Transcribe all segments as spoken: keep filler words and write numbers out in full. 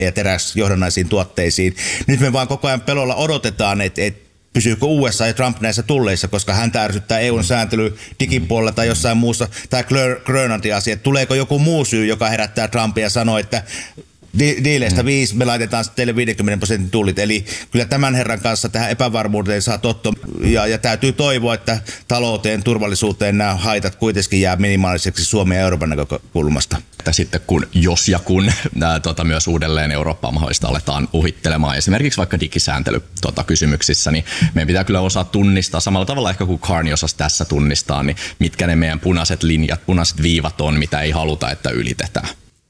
ja teräsjohdannaisiin tuotteisiin. Nyt me vaan koko ajan pelolla odotetaan, että, että pysyykö U S A ja Trump näissä tulleissa, koska häntä ärsyttää E U:n sääntely digipuolella tai jossain muussa, tai Grönlantin asia. Tuleeko joku muu syy, joka herättää Trumpia ja sanoo, että diileistä viisi, me laitetaan teille viidenkymmenen prosentin tullit. Eli kyllä tämän herran kanssa tähän epävarmuuteen saa tottua. Ja, ja täytyy toivoa, että talouteen, turvallisuuteen nämä haitat kuitenkin jää minimaaliseksi Suomen ja Euroopan näkökulmasta. Sitten kun, jos ja kun ää, tota, myös uudelleen Eurooppaa mahdollista aletaan uhittelemaan esimerkiksi vaikka digisääntely tota, kysymyksissä, niin meidän pitää kyllä osaa tunnistaa samalla tavalla ehkä kuin Carney osasi tässä tunnistaa, niin mitkä ne meidän punaiset linjat, punaiset viivat on, mitä ei haluta, että ylitetään.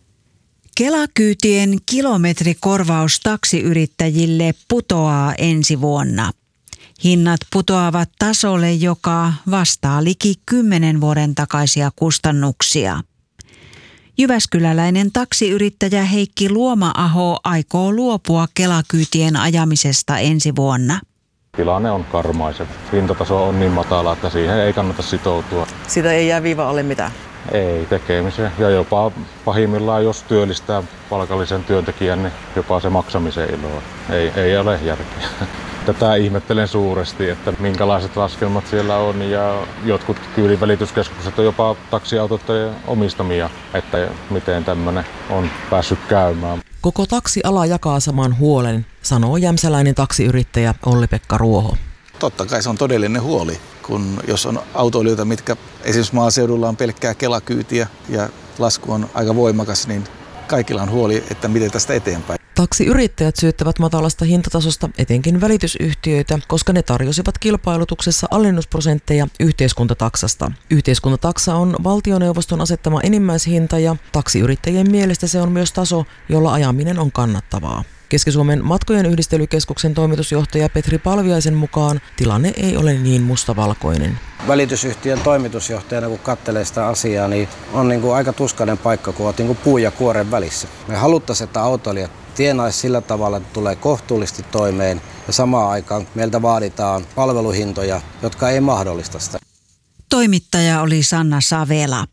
Kela-kyytien kilometrikorvaus taksiyrittäjille putoaa ensi vuonna. Hinnat putoavat tasolle, joka vastaa liki kymmenen vuoden takaisia kustannuksia. Jyväskyläläinen taksiyrittäjä Heikki Luoma-aho aikoo luopua Kela-kyytien ajamisesta ensi vuonna. Tilanne on karmaisen. Hintataso on niin matala, että siihen ei kannata sitoutua. Siitä ei jää viiva alle mitään? Ei tekemiseen. Ja jopa pahimmillaan, jos työllistää palkallisen työntekijän, niin jopa se maksamisen iloa. Ei, ei ole järkeä. Tätä ihmettelen suuresti, että minkälaiset laskelmat siellä on. Ja jotkut kyydinvälityskeskukset on jopa taksiautoittajien omistamia, että miten tämmöinen on päässyt käymään. Koko taksiala jakaa saman huolen, sanoo jämsäläinen taksiyrittäjä Olli-Pekka Ruoho. Totta kai se on todellinen huoli, kun jos on autoilijoita, mitkä esimerkiksi maaseudulla on pelkkää Kela-kyytiä ja lasku on aika voimakas, niin kaikilla on huoli, että miten tästä eteenpäin. Taksiyrittäjät syyttävät matalasta hintatasosta etenkin välitysyhtiöitä, koska ne tarjosivat kilpailutuksessa alennusprosentteja yhteiskuntataksasta. Yhteiskuntataksa on valtioneuvoston asettama enimmäishinta ja taksiyrittäjien mielestä se on myös taso, jolla ajaminen on kannattavaa. Keski-Suomen matkojen yhdistelykeskuksen toimitusjohtaja Petri Palviaisen mukaan tilanne ei ole niin mustavalkoinen. Välitysyhtiön toimitusjohtajana, kun katselee sitä asiaa, niin on niin kuin aika tuskainen paikka, kun olet niin kuin puun ja kuoren välissä. Me haluttaisiin, että autoilijat tienaisi sillä tavalla, että tulee kohtuullisesti toimeen ja samaan aikaan meiltä vaaditaan palveluhintoja, jotka ei mahdollista sitä. Toimittaja oli Sanna Savela.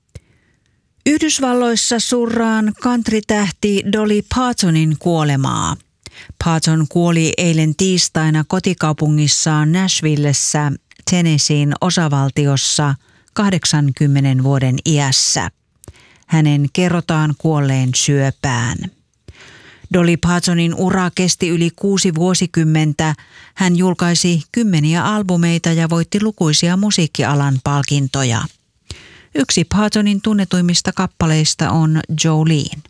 Yhdysvalloissa surraan country-tähti Dolly Partonin kuolemaa. Parton kuoli eilen tiistaina kotikaupungissaan Nashvillessä, Tennesseein osavaltiossa kahdeksankymmenen vuoden iässä. Hänen kerrotaan kuolleen syöpään. Dolly Partonin ura kesti yli kuusi vuosikymmentä. Hän julkaisi kymmeniä albumeita ja voitti lukuisia musiikkialan palkintoja. Yksi Partonin tunnetuimmista kappaleista on Jolene.